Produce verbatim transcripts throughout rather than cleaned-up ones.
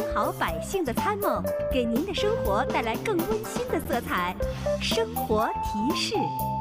好百姓的参谋，给您的生活带来更温馨的色彩。生活提示。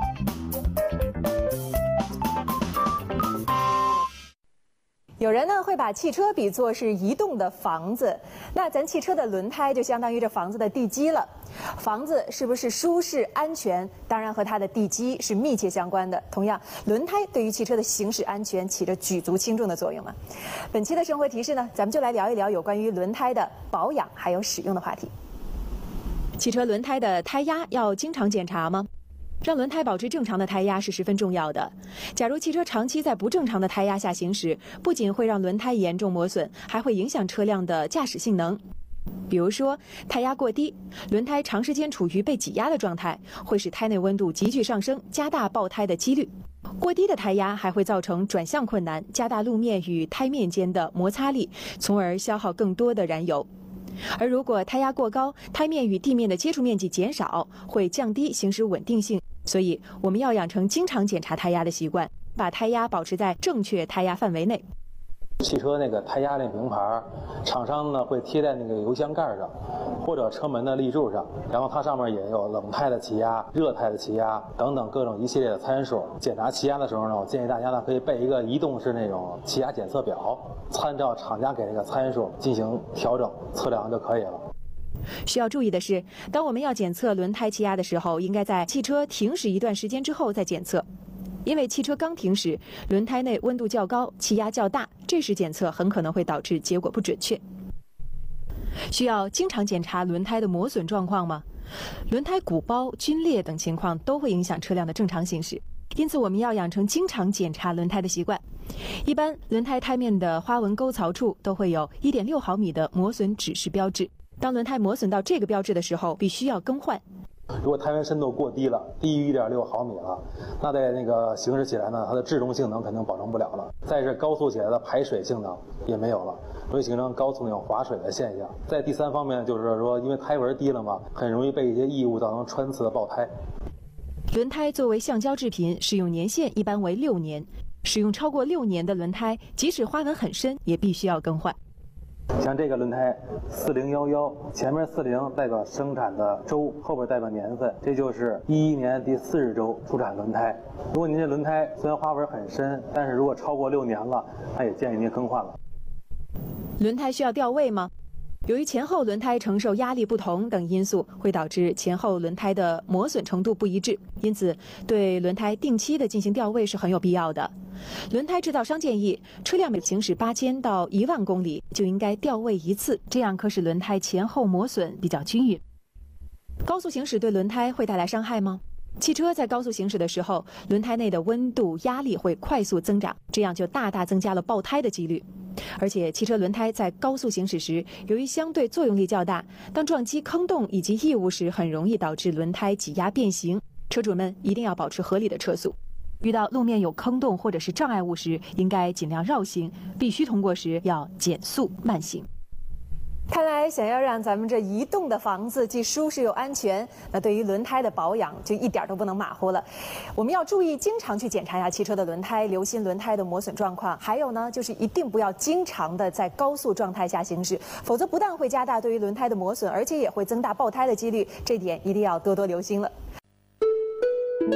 有人呢会把汽车比作是移动的房子，那咱汽车的轮胎就相当于这房子的地基了。房子是不是舒适安全，当然和它的地基是密切相关的。同样，轮胎对于汽车的行驶安全起着举足轻重的作用嘛。本期的生活提示呢，咱们就来聊一聊有关于轮胎的保养还有使用的话题。汽车轮胎的胎压要经常检查吗？让轮胎保持正常的胎压是十分重要的。假如汽车长期在不正常的胎压下行驶，不仅会让轮胎严重磨损，还会影响车辆的驾驶性能。比如说，胎压过低，轮胎长时间处于被挤压的状态，会使胎内温度急剧上升，加大爆胎的几率。过低的胎压还会造成转向困难，加大路面与胎面间的摩擦力，从而消耗更多的燃油。而如果胎压过高，胎面与地面的接触面积减少，会降低行驶稳定性。所以我们要养成经常检查胎压的习惯，把胎压保持在正确胎压范围内。 汽车那个胎压那名牌，厂商呢会贴在那个油箱盖上，或者车门的立柱上，然后它上面也有冷胎的气压、热胎的气压等等各种一系列的参数。检查气压的时候呢，我建议大家呢可以备一个移动式那种气压检测表，参照厂家给那个参数进行调整测量就可以了。 需要注意的是，当我们要检测轮胎气压的时候，应该在汽车停驶一段时间之后再检测。因为汽车刚停驶，轮胎内温度较高，气压较大，这时检测很可能会导致结果不准确。需要经常检查轮胎的磨损状况吗？轮胎鼓包、皲裂等情况都会影响车辆的正常行驶，因此我们要养成经常检查轮胎的习惯。一般轮胎胎面的花纹沟槽处都会有 一点六毫米的磨损指示标志，当轮胎磨损到这个标志的时候，必须要更换。 如果胎面深度过低了，低于 一点六毫米了，那在那个行驶起来呢，它的制动性能肯定保证不了了。再是高速起来的排水性能也没有了，会形成高速那种滑水的现象。在第三方面就是说，因为胎纹低了嘛，很容易被一些异物造成穿刺的爆胎。 轮胎作为橡胶制品，使用年限一般为六年。使用超过六年的轮胎，即使花纹很深，也必须要更换。 像这个轮胎四零一一，前面四零代表生产的周，后边代表年份，这就是一一年第四十周出产轮胎。如果您这轮胎虽然花纹很深，但是如果超过六年了，那也建议您更换了。 轮胎需要调位吗？由于前后轮胎承受压力不同等因素，会导致前后轮胎的磨损程度不一致，因此对轮胎定期的进行调位是很有必要的。轮胎制造商建议，车辆每行驶八千到一万公里就应该调位一次，这样可使轮胎前后磨损比较均匀。高速行驶对轮胎会带来伤害吗？汽车在高速行驶的时候，轮胎内的温度、压力会快速增长，这样就大大增加了爆胎的几率。而且汽车轮胎在高速行驶时，由于相对作用力较大，当撞击坑洞以及异物时，很容易导致轮胎挤压变形。车主们一定要保持合理的车速。遇到路面有坑洞或者是障碍物时，应该尽量绕行，必须通过时要减速慢行。看来想要让咱们这移动的房子既舒适又安全，那对于轮胎的保养就一点都不能马虎了。我们要注意经常去检查一下汽车的轮胎，留心轮胎的磨损状况。还有呢，就是一定不要经常的在高速状态下行驶，否则不但会加大对于轮胎的磨损，而且也会增大爆胎的几率，这点一定要多多留心了。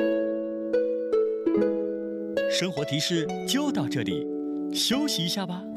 生活提示就到这里，休息一下吧。